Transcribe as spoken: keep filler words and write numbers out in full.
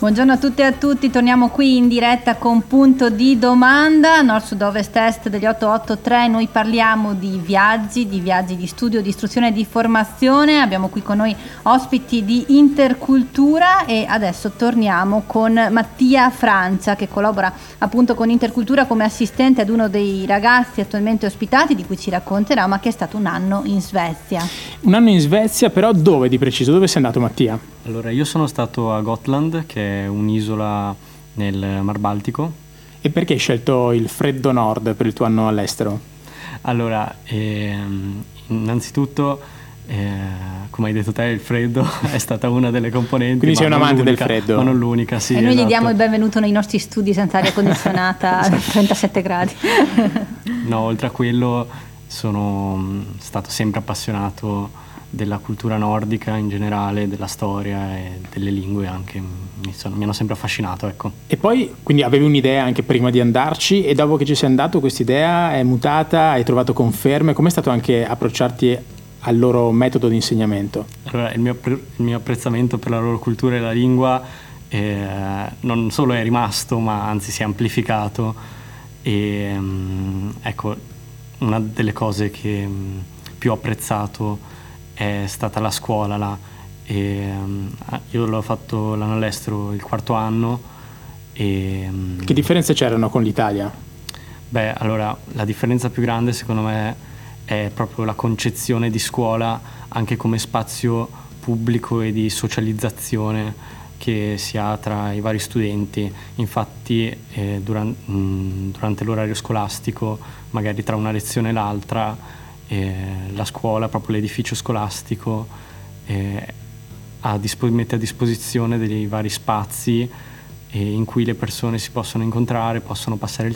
Buongiorno a tutte e a tutti, torniamo qui in diretta con Punto di Domanda, nord, sud, ovest, est degli otto otto tre. Noi parliamo di viaggi, di viaggi di studio, di istruzione e di formazione. Abbiamo qui con noi ospiti di Intercultura e adesso torniamo con Mattia Francia, che collabora appunto con Intercultura come assistente ad uno dei ragazzi attualmente ospitati, di cui ci racconterà, ma che è stato un anno in Svezia. Un anno in Svezia, però dove di preciso? Dove sei andato, Mattia? Allora, io sono stato a Gotland, che è un'isola nel Mar Baltico. E perché hai scelto il freddo nord per il tuo anno all'estero? Allora, ehm, innanzitutto, eh, come hai detto te, il freddo è stata una delle componenti. Quindi sei un amante del freddo. Ma non l'unica, sì. E noi esatto. Gli diamo il benvenuto nei nostri studi senza aria condizionata a trentasette gradi. No, oltre a quello sono stato sempre appassionato della cultura nordica in generale, della storia e delle lingue anche, mi, sono, mi hanno sempre affascinato, ecco. E poi, quindi avevi un'idea anche prima di andarci e dopo che ci sei andato questa idea è mutata, hai trovato conferme? Com'è stato anche approcciarti al loro metodo di insegnamento? Allora, il mio, il mio apprezzamento per la loro cultura e la lingua eh, non solo è rimasto, ma anzi si è amplificato e ecco, una delle cose che più ho apprezzato è stata la scuola là. E, um, io l'ho fatto l'anno all'estero il quarto anno e, um, che differenze c'erano con l'Italia? Beh, allora la differenza più grande secondo me è proprio la concezione di scuola anche come spazio pubblico e di socializzazione che si ha tra i vari studenti. Infatti eh, durante, mh, durante l'orario scolastico, magari tra una lezione e l'altra, Eh, la scuola, proprio l'edificio scolastico eh, a dispo- mette a disposizione dei vari spazi eh, in cui le persone si possono incontrare, possono passare il